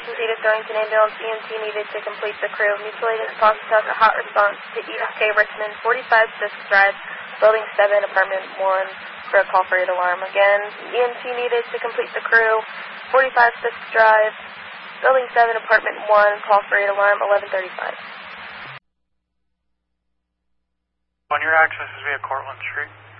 Station Cedar Thornton ambulance EMT needed to complete the crew. Mutual aid is took a hot response to Edith K. Richmond, 45 Fisk Drive, Building 7, Apartment 1, for a call for aid alarm. Again, EMT needed to complete the crew, 45 Fisk Drive, Building 7, Apartment 1, call for aid alarm, 11:35. On your access is via Cortlandt Street.